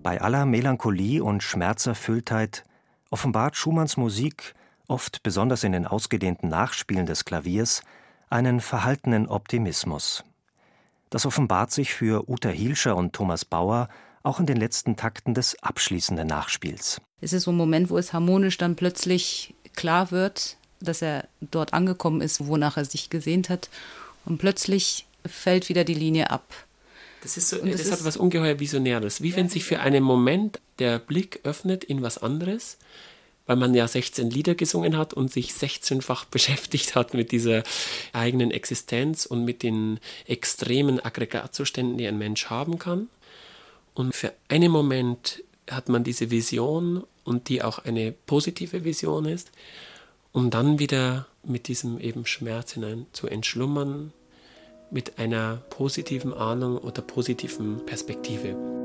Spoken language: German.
Bei aller Melancholie und Schmerzerfülltheit offenbart Schumanns Musik, oft besonders in den ausgedehnten Nachspielen des Klaviers, einen verhaltenen Optimismus. Das offenbart sich für Uta Hielscher und Thomas Bauer auch in den letzten Takten des abschließenden Nachspiels. Es ist so ein Moment, wo es harmonisch dann plötzlich klar wird, dass er dort angekommen ist, wonach er sich gesehnt hat. Und plötzlich fällt wieder die Linie ab. Das hat was ungeheuer Visionäres. Wie wenn sich für einen Moment der Blick öffnet in was anderes, weil man ja 16 Lieder gesungen hat und sich 16-fach beschäftigt hat mit dieser eigenen Existenz und mit den extremen Aggregatzuständen, die ein Mensch haben kann. Und für einen Moment hat man diese Vision und die auch eine positive Vision ist, um dann wieder mit diesem eben Schmerz hinein zu entschlummern, mit einer positiven Ahnung oder positiven Perspektive.